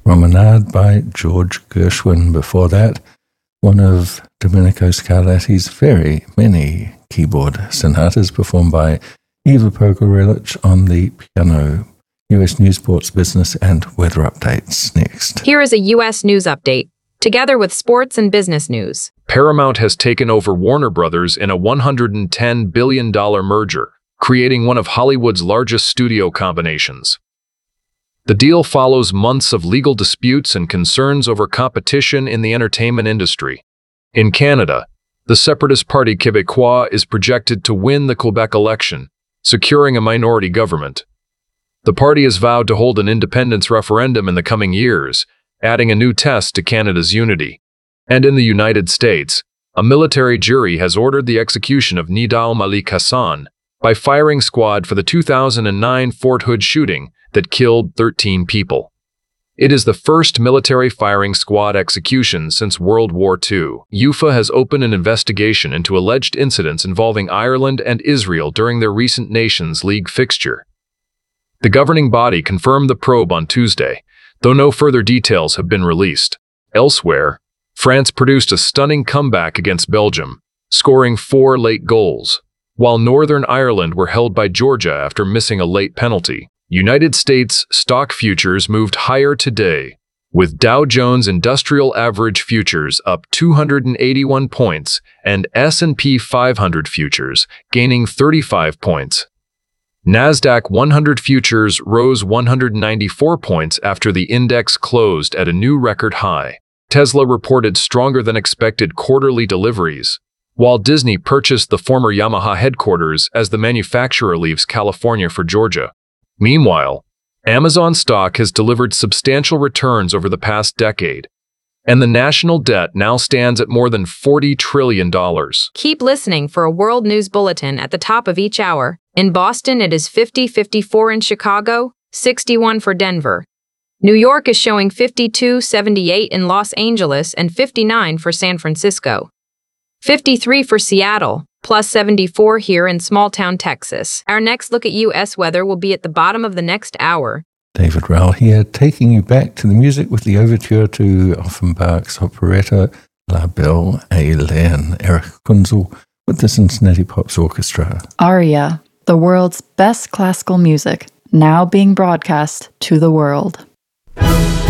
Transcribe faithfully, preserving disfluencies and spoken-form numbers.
Promenade by George Gershwin. Before that, one of Domenico Scarlatti's very many keyboard sonatas performed by Eva Pogorelic on the piano. U S News, Sports, Business, and Weather Updates next. Here is a U S News Update, together with sports and business news. Paramount has taken over Warner Brothers in a one hundred ten billion dollars merger, creating one of Hollywood's largest studio combinations. The deal follows months of legal disputes and concerns over competition in the entertainment industry. In Canada, the separatist party Québécois is projected to win the Quebec election, securing a minority government. The party has vowed to hold an independence referendum in the coming years, adding a new test to Canada's unity. And in the United States, a military jury has ordered the execution of Nidal Malik Hassan by firing squad for the two thousand nine Fort Hood shooting that killed thirteen people. It is the first military firing squad execution since World War Two. U F A has opened an investigation into alleged incidents involving Ireland and Israel during their recent Nations League fixture. The governing body confirmed the probe on Tuesday, though no further details have been released. Elsewhere, France produced a stunning comeback against Belgium, scoring four late goals, while Northern Ireland were held by Georgia after missing a late penalty. United States stock futures moved higher today, with Dow Jones Industrial Average futures up two hundred eighty-one points and S and P five hundred futures gaining thirty-five points. NASDAQ one hundred futures rose one hundred ninety-four points after the index closed at a new record high. Tesla reported stronger than expected quarterly deliveries, while Disney purchased the former Yamaha headquarters as the manufacturer leaves California for Georgia. Meanwhile, Amazon stock has delivered substantial returns over the past decade, and the national debt now stands at more than forty trillion dollars. Keep listening for a world news bulletin at the top of each hour. In Boston, it is fifty, fifty-four in Chicago, sixty-one for Denver. New York is showing fifty-two, seventy-eight in Los Angeles, and fifty-nine for San Francisco. fifty-three for Seattle, plus seventy-four here in small-town Texas. Our next look at U S weather will be at the bottom of the next hour. David Rowell here, taking you back to the music with the overture to Offenbach's operetta La Belle Hélène. Eric Kunzel with the Cincinnati Pops Orchestra. Aria, the world's best classical music, now being broadcast to the world.